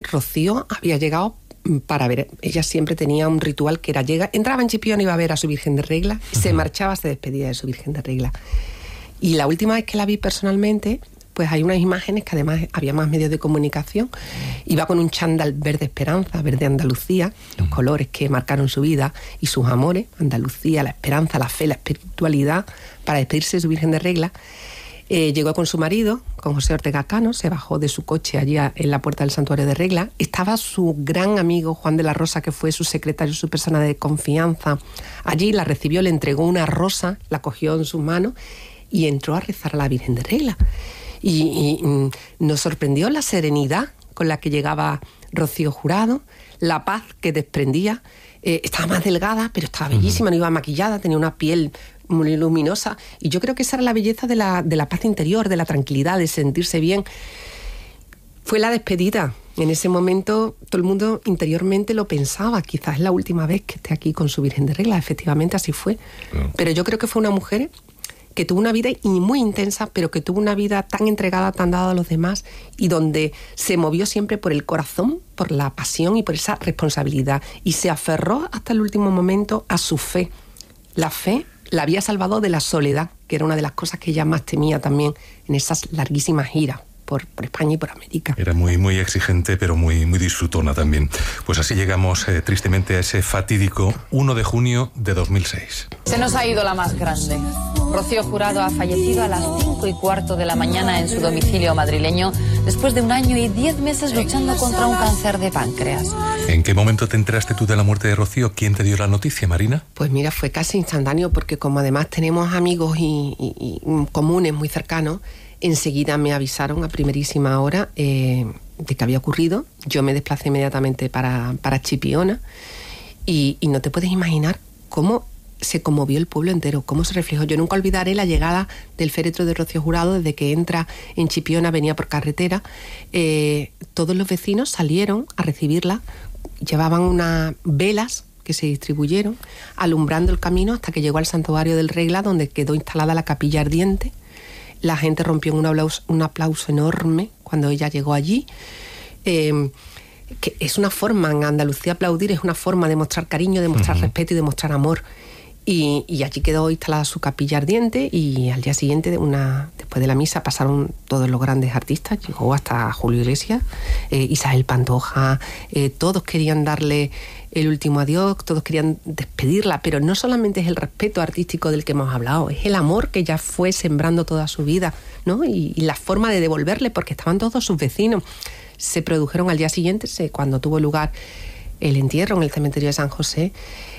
Rocío había llegado para ver. Ella siempre tenía un ritual que era entraba en Chipiona, iba a ver a su Virgen de Regla, se marchaba, se despedía de su Virgen de Regla. Y la última vez que la vi personalmente, pues hay unas imágenes que además había más medios de comunicación. Iba con un chándal verde esperanza, verde Andalucía, los colores que marcaron su vida y sus amores, Andalucía, la esperanza, la fe, la espiritualidad, para despedirse de su Virgen de Regla. Llegó con su marido, con José Ortega Cano, se bajó de su coche allí en la puerta del Santuario de Regla. Estaba su gran amigo Juan de la Rosa, que fue su secretario, su persona de confianza. Allí la recibió, le entregó una rosa, la cogió en sus manos y entró a rezar a la Virgen de Regla. Y nos sorprendió la serenidad con la que llegaba Rocío Jurado, la paz que desprendía. Estaba más delgada, pero estaba bellísima, no iba maquillada, tenía una piel muy luminosa. Y yo creo que esa era la belleza de la paz interior, de la tranquilidad, de sentirse bien. Fue la despedida. En ese momento todo el mundo interiormente lo pensaba. Quizás es la última vez que esté aquí con su Virgen de Regla. Efectivamente así fue. Pero yo creo que fue una mujer que tuvo una vida muy intensa, pero que tuvo una vida tan entregada, tan dada a los demás, y donde se movió siempre por el corazón, por la pasión y por esa responsabilidad. Y se aferró hasta el último momento a su fe. La fe la había salvado de la soledad, que era una de las cosas que ella más temía también en esas larguísimas giras por España y por América. Era muy, muy exigente, pero muy, muy disfrutona también. Pues así llegamos tristemente a ese fatídico 1 de junio de 2006. Se nos ha ido la más grande. Rocío Jurado ha fallecido a las 5:15 de la mañana en su domicilio madrileño, después de 1 año y 10 meses luchando contra un cáncer de páncreas. ¿En qué momento te enteraste tú de la muerte de Rocío? ¿Quién te dio la noticia, Marina? Pues mira, fue casi instantáneo, porque como además tenemos amigos y comunes muy cercanos, enseguida me avisaron a primerísima hora de que había ocurrido. Yo me desplacé inmediatamente para Chipiona y no te puedes imaginar cómo se conmovió el pueblo entero, cómo se reflejó. Yo nunca olvidaré la llegada del féretro de Rocío Jurado. Desde que entra en Chipiona, venía por carretera, todos los vecinos salieron a recibirla, llevaban unas velas que se distribuyeron, alumbrando el camino hasta que llegó al Santuario del Regla, donde quedó instalada la capilla ardiente. La gente rompió en un aplauso enorme cuando ella llegó allí. Que es una forma, en Andalucía aplaudir es una forma de mostrar cariño, de mostrar respeto y de mostrar amor. Y allí quedó instalada su capilla ardiente, y al día siguiente, después de la misa, pasaron todos los grandes artistas. Llegó hasta Julio Iglesias, Isabel Pantoja, todos querían darle el último adiós, todos querían despedirla, pero no solamente es el respeto artístico del que hemos hablado, es el amor que ella fue sembrando toda su vida, ¿no? Y la forma de devolverle, porque estaban todos sus vecinos. Se produjeron al día siguiente, cuando tuvo lugar el entierro en el cementerio de San José,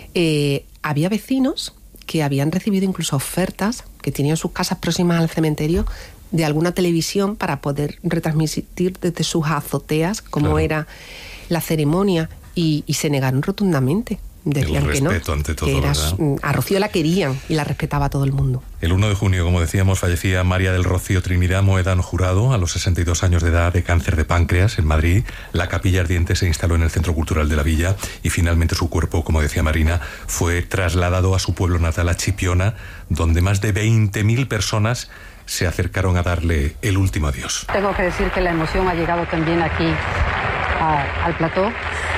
había vecinos que habían recibido incluso ofertas, que tenían sus casas próximas al cementerio, de alguna televisión para poder retransmitir desde sus azoteas cómo era la ceremonia, y se negaron rotundamente. Decían que no, ante todo, que a Rocío la querían y la respetaba todo el mundo. El 1 de junio, como decíamos, fallecía María del Rocío Trinidad Moedano Jurado a los 62 años de edad, de cáncer de páncreas, en Madrid. La capilla ardiente se instaló en el Centro Cultural de la Villa y finalmente su cuerpo, como decía Marina, fue trasladado a su pueblo natal, a Chipiona, donde más de 20.000 personas se acercaron a darle el último adiós. Tengo que decir que la emoción ha llegado también aquí al plató.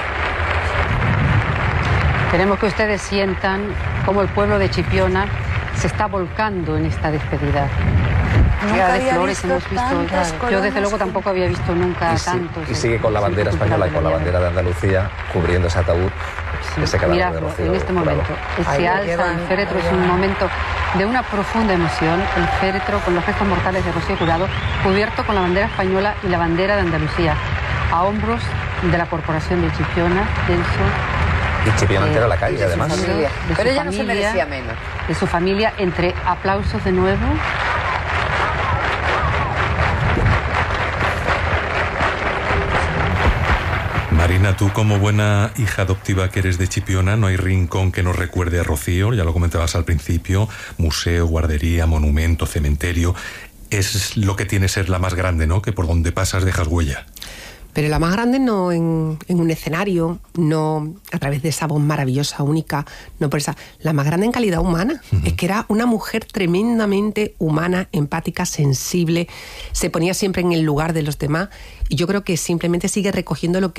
Queremos que ustedes sientan cómo el pueblo de Chipiona se está volcando en esta despedida. Nunca de flores hemos visto. Yo desde luego tampoco había visto nunca tantos. Y sigue con la bandera española y con la bandera de Andalucía cubriendo ese ataúd. Ese cadáver de Rocío en este momento. Se alza el féretro, es un momento de una profunda emoción. El féretro con los restos mortales de Rocío Jurado, cubierto con la bandera española y la bandera de Andalucía, a hombros de la Corporación de Chipiona, y Chipiona entera la calle, además. Pero ella no se merecía menos. De su familia, entre aplausos de nuevo. Marina, tú como buena hija adoptiva que eres de Chipiona, no hay rincón que nos recuerde a Rocío, ya lo comentabas al principio, museo, guardería, monumento, cementerio. Es lo que tiene ser la más grande, ¿no? Que por donde pasas dejas huella. Pero la más grande no en un escenario, no a través de esa voz maravillosa, única, no por esa. La más grande en calidad humana. Es que era una mujer tremendamente humana, empática, sensible, se ponía siempre en el lugar de los demás, y yo creo que simplemente sigue recogiendo lo que